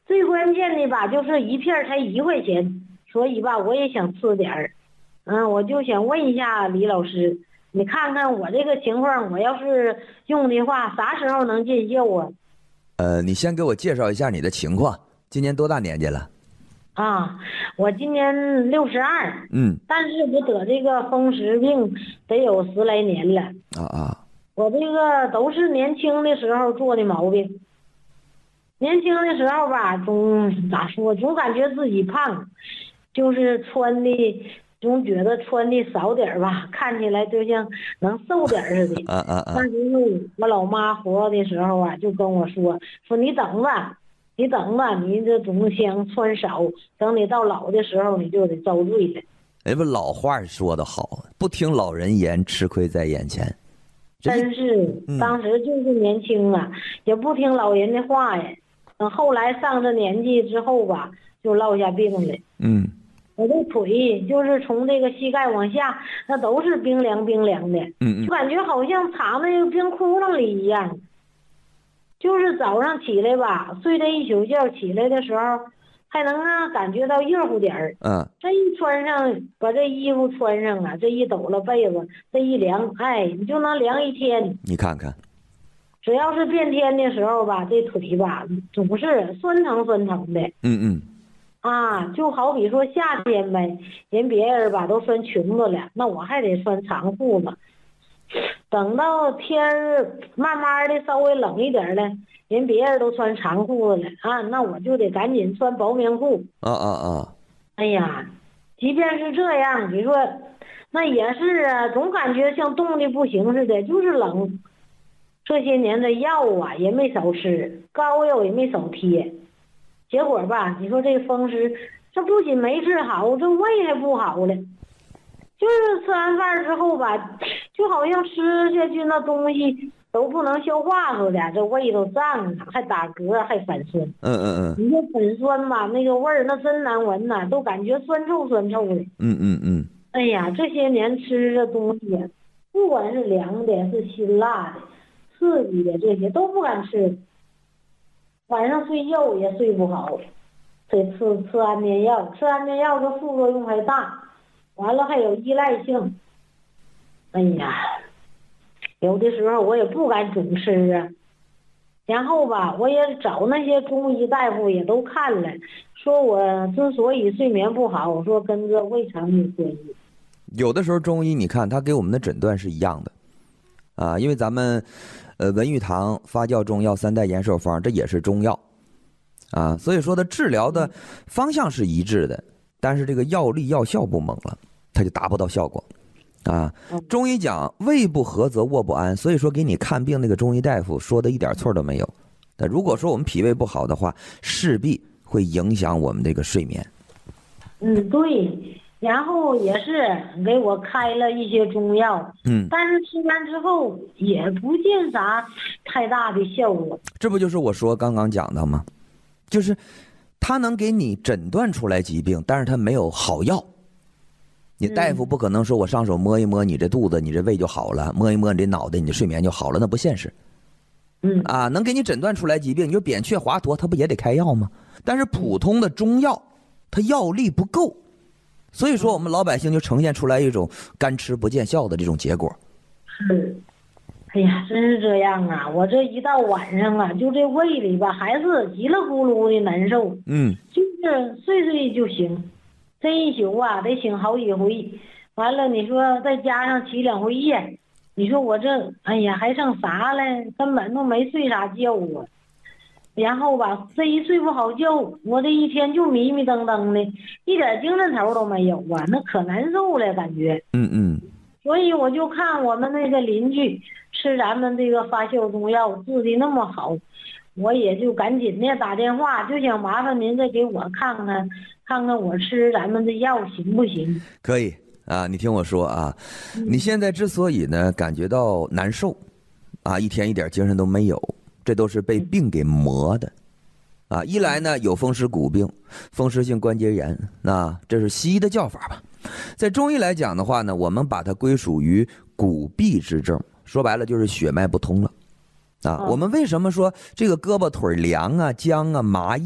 最关键的吧，就是一片才1块钱，所以吧，我也想吃点儿。我就想问一下李老师，你看看我这个情况，我要是用的话，啥时候能见效啊？ 你先给我介绍一下你的情况，今年多大年纪了？ 我今年62，但是我得这个风湿病得有10来年了。我这个都是年轻的时候做的毛病。年轻的时候吧，咋说，总感觉自己胖，就是穿的总觉得穿的少点吧，看起来就像能瘦点似的。那时候我老妈活的时候啊，就跟我说你等吧，你这总想穿少，等你到老的时候你就得遭罪了。 哎，不，老话说得好，不听老人言，吃亏在眼前。 真是，当时就是年轻啊，也不听老人的话呀。等后来上这年纪之后吧，就落下病了。我这腿就是从这个膝盖往下，那都是冰凉冰凉的，就感觉好像藏在冰窟窿里一样。就是早上起来吧，睡这一宿觉，起来的时候还能感觉到热乎点儿。这一穿上，把这衣服穿上啊，这一抖了被子，这一凉，你就能凉1天。 你看看， 只要是变天的时候吧，这腿吧总是酸疼的。就好比说夏天呗，人别人吧都穿裙子了，那我还得穿长裤子。等到天慢慢的稍微冷一点了，人别人都穿长裤子了那我就得赶紧穿薄棉裤。哎呀，即便是这样，你说那也是总感觉像冻的不行似的，就是冷。这些年的药也没少吃，膏药也没少贴，结果吧，你说这风湿，这不仅没治好，这胃还不好了。就是吃完饭之后吧，就好像吃下去那东西都不能消化似的，这胃都胀了，还打嗝，还反酸。你说反酸吧，那个味儿那真难闻呐，都感觉酸臭的。哎呀，这些年吃的东西，不管是凉的，是辛辣的，刺激的，这些都不敢吃。晚上睡觉也睡不好，得吃安眠药，吃安眠药这副作用还大，完了还有依赖性。哎呀，有的时候我也不敢总吃啊。然后吧，我也找那些中医大夫也都看了，说我之所以睡眠不好，我说跟这胃肠有关系。 有的时候中医你看他给我们的诊断是一样的因为咱们文玉堂发酵中药3代延寿方，这也是中药所以说的治疗的方向是一致的，但是这个药力药效不猛了，它就达不到效果中医讲胃不和则卧不安，所以说给你看病那个中医大夫说的一点错都没有。那如果说我们脾胃不好的话，势必会影响我们这个睡眠。 对。然后也是给我开了一些中药，但是吃完之后也不见啥太大的效果。 这不就是我说刚刚讲的吗？就是他能给你诊断出来疾病，但是他没有好药。你大夫不可能说我上手摸一摸你这肚子，你这胃就好了，摸一摸你这脑袋，你这睡眠就好了，那不现实。能给你诊断出来疾病，你说扁鹊、华佗，他不也得开药吗？但是普通的中药，它药力不够。所以说我们老百姓就呈现出来一种干吃不见效的这种结果。 哎呀，真是这样啊！我这一到晚上就这胃里吧还是急了咕噜的难受。就是睡就行，这一宿得醒好几回。完了你说再加上起2回夜，你说我这还剩啥了？根本都没睡啥觉然后吧，这一睡不好觉，我这一天就迷迷瞪瞪的，一点精神头都没有那可难受了感觉。所以我就看我们那个邻居吃咱们这个发酵中药治的那么好，我也就赶紧的打电话，就想麻烦您再给我看看我吃咱们的药行不行？ 可以你听我说你现在之所以呢感觉到难受一天一点精神都没有，这都是被病给磨的一来呢有风湿骨病、风湿性关节炎，那这是西医的叫法吧。在中医来讲的话呢，我们把它归属于骨痹之症，说白了就是血脉不通了我们为什么说这个胳膊腿凉僵麻